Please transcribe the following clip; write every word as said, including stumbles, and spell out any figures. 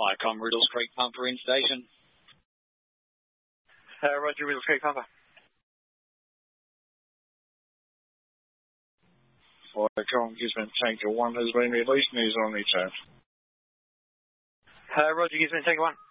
Flycom, Riddles Creek Pumper in station. Uh, Roger, Riddles Creek Pumper. Flycom, Gisborne Tanker one has been released and is on its own. Uh, Roger, Gisborne Tanker one.